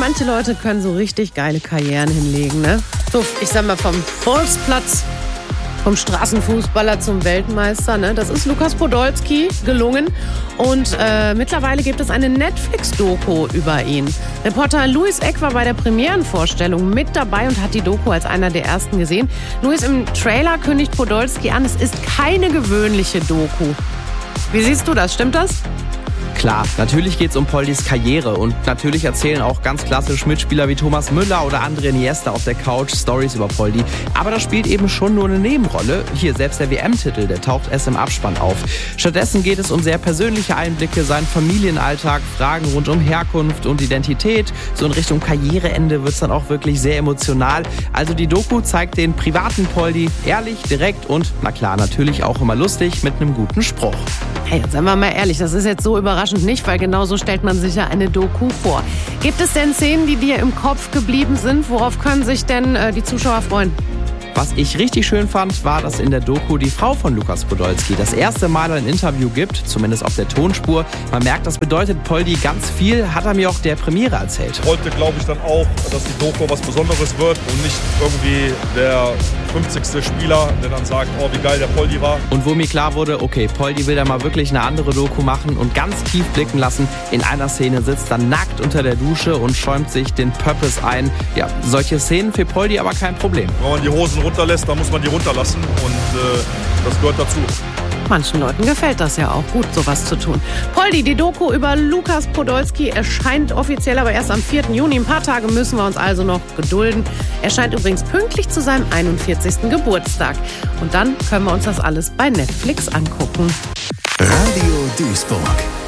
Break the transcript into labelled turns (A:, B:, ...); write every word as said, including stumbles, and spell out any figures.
A: manche Leute können so richtig geile Karrieren hinlegen, ne? So, ich sag mal, vom Bolzplatz, vom Straßenfußballer zum Weltmeister, ne? Das ist Lukas Podolski gelungen. Und äh, mittlerweile gibt es eine Netflix-Doku über ihn. Reporter Luis Eck war bei der Premierenvorstellung mit dabei und hat die Doku als einer der ersten gesehen. Luis, im Trailer kündigt Podolski an, es ist keine gewöhnliche Doku. Wie siehst du das? Stimmt das?
B: Klar, natürlich geht es um Poldis Karriere und natürlich erzählen auch ganz klassisch Mitspieler wie Thomas Müller oder André Iniesta auf der Couch Stories über Poldi. Aber das spielt eben schon nur eine Nebenrolle. Hier, selbst der W M-Titel, der taucht erst im Abspann auf. Stattdessen geht es um sehr persönliche Einblicke, seinen Familienalltag, Fragen rund um Herkunft und Identität. So in Richtung Karriereende wird es dann auch wirklich sehr emotional. Also die Doku zeigt den privaten Poldi ehrlich, direkt und, na klar, natürlich auch immer lustig mit einem guten Spruch.
A: Hey, seien wir mal ehrlich, das ist jetzt so überraschend nicht, weil genau so stellt man sich ja eine Doku vor. Gibt es denn Szenen, die dir im Kopf geblieben sind? Worauf können sich denn äh, die Zuschauer freuen?
B: Was ich richtig schön fand, war, dass in der Doku die Frau von Lukas Podolski das erste Mal ein Interview gibt, zumindest auf der Tonspur. Man merkt, das bedeutet Poldi ganz viel, hat er mir auch der Premiere erzählt.
C: Ich wollte, glaube ich, dann auch, dass die Doku was Besonderes wird und nicht irgendwie der fünfzigste Spieler, der dann sagt, oh, wie geil der Poldi war.
B: Und wo mir klar wurde, okay, Poldi will da mal wirklich eine andere Doku machen und ganz tief blicken lassen. In einer Szene sitzt er nackt unter der Dusche und schäumt sich den Pöppes ein. Ja, solche Szenen für Poldi aber kein Problem.
C: Wenn man die Hosen runterlässt, dann muss man die runterlassen und äh, das gehört dazu.
A: Manchen Leuten gefällt das ja auch gut, sowas zu tun. Poldi, die Doku über Lukas Podolski erscheint offiziell aber erst am vierten Juni. Ein paar Tage müssen wir uns also noch gedulden. Erscheint übrigens pünktlich zu seinem einundvierzigsten Geburtstag. Und dann können wir uns das alles bei Netflix angucken.
D: Radio Duisburg.